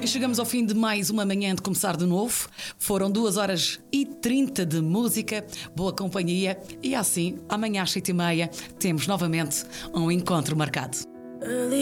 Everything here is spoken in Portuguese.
E chegamos ao fim de mais uma manhã de começar de novo. Foram 2h30 de música, boa companhia e assim, amanhã às 7h30 temos novamente um encontro marcado.